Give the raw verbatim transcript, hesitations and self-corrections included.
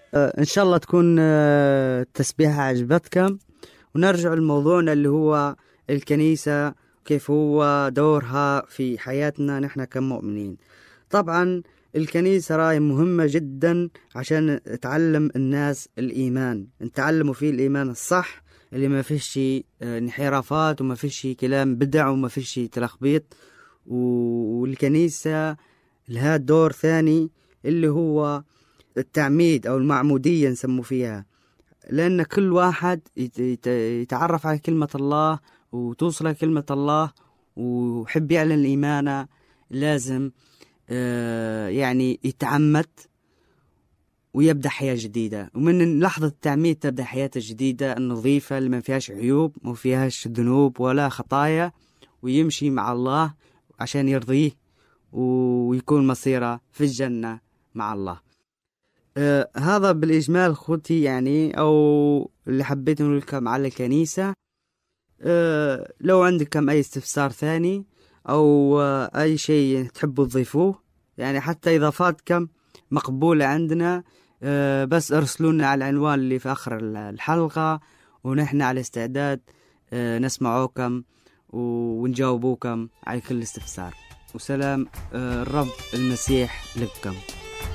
إن شاء الله تكون آه، التسبيحة عجبتكم، ونرجع لموضوعنا اللي هو الكنيسة، كيف هو دورها في حياتنا نحن كمؤمنين. طبعا الكنيسة راي مهمة جدا عشان تعلم الناس الإيمان، نتعلموا فيه الإيمان الصح اللي ما فيش آه، انحرافات وما فيش كلام بدع وما فيش تلخبيط. والكنيسة لها دور ثاني اللي هو التعميد أو المعمودية نسمو فيها، لأن كل واحد يت- يت- يتعرف على كلمة الله وتوصل كلمة الله وحب يعلن الإيمان، لازم آه، يعني يتعمد ويبدأ حياة جديدة. ومن لحظة التعميد تبدأ حياة جديدة النظيفة اللي ما فيهاش عيوب ما فيهاش ذنوب ولا خطايا، ويمشي مع الله عشان يرضيه ويكون مصيره في الجنة مع الله. آه هذا بالإجمال خوتي، يعني أو اللي حبيت نقول لكم على الكنيسة. آه لو عندكم أي استفسار ثاني أو آه أي شيء تحبوا تضيفوه، يعني حتى إضافاتكم مقبولة عندنا. آه بس ارسلونا على العنوان اللي في آخر الحلقة، ونحن على استعداد آه نسمعوكم ونجاوبوكم على كل استفسار. وسلام آه الرب المسيح لكم.